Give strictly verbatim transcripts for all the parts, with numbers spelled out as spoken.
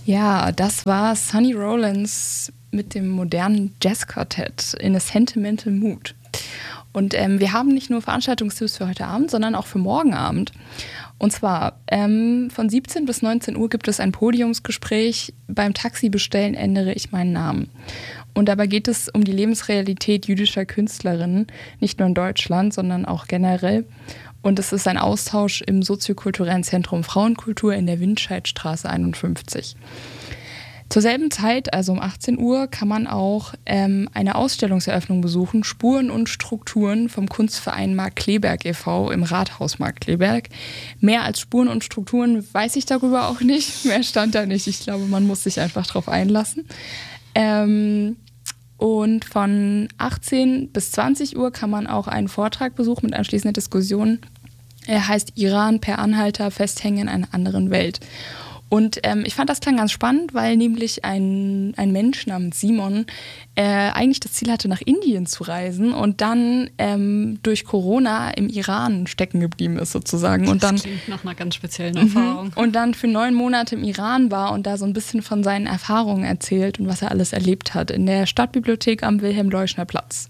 Ja, das war Sonny Rollins mit dem modernen Jazzquartett in a Sentimental Mood. Und ähm, wir haben nicht nur Veranstaltungstipps für heute Abend, sondern auch für morgen Abend. Und zwar ähm, von siebzehn bis neunzehn Uhr gibt es ein Podiumsgespräch. Beim Taxibestellen ändere ich meinen Namen. Und dabei geht es um die Lebensrealität jüdischer Künstlerinnen, nicht nur in Deutschland, sondern auch generell. Und es ist ein Austausch im soziokulturellen Zentrum Frauenkultur in der Windscheidstraße einundfünfzig. Zur selben Zeit, also um achtzehn Uhr, kann man auch ähm, eine Ausstellungseröffnung besuchen, Spuren und Strukturen vom Kunstverein Mark Kleberg e V im Rathaus Mark Kleberg. Mehr als Spuren und Strukturen weiß ich darüber auch nicht. Mehr stand da nicht. Ich glaube, man muss sich einfach drauf einlassen. Ähm, und von achtzehn bis zwanzig Uhr kann man auch einen Vortrag besuchen mit anschließender Diskussion. Er heißt Iran per Anhalter festhängen in einer anderen Welt. Und ähm, ich fand das klang ganz spannend, weil nämlich ein, ein Mensch namens Simon äh, eigentlich das Ziel hatte, nach Indien zu reisen und dann ähm, durch Corona im Iran stecken geblieben ist sozusagen. Und dann, das klingt nach einer ganz speziellen Erfahrung. Und dann für neun Monate im Iran war und da so ein bisschen von seinen Erfahrungen erzählt und was er alles erlebt hat in der Stadtbibliothek am Wilhelm-Leuschner-Platz.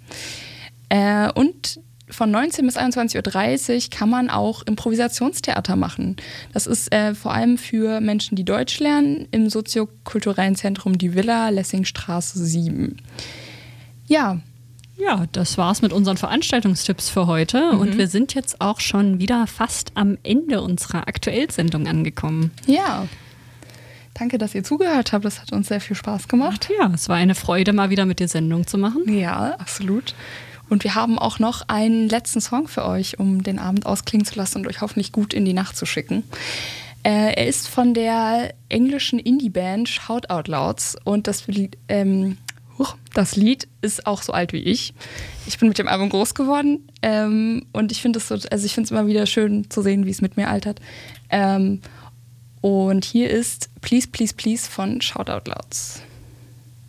Äh, und von neunzehn bis einundzwanzig Uhr dreißig kann man auch Improvisationstheater machen. Das ist äh, vor allem für Menschen, die Deutsch lernen, im soziokulturellen Zentrum Die Villa, Lessingstraße sieben. Ja. Ja, das war's mit unseren Veranstaltungstipps für heute. Mhm. Und wir sind jetzt auch schon wieder fast am Ende unserer Aktuellsendung angekommen. Ja. Danke, dass ihr zugehört habt. Das hat uns sehr viel Spaß gemacht. Ja, es war eine Freude, mal wieder mit dir Sendung zu machen. Ja, absolut. Und wir haben auch noch einen letzten Song für euch, um den Abend ausklingen zu lassen und euch hoffentlich gut in die Nacht zu schicken. Äh, er ist von der englischen Indie-Band Shout Out Louds und das, ähm, das Lied ist auch so alt wie ich. Ich bin mit dem Album groß geworden ähm, und ich finde es so, also ich finde es immer wieder schön zu sehen, wie es mit mir altert. Ähm, und hier ist Please, Please, Please von Shout Out Louds.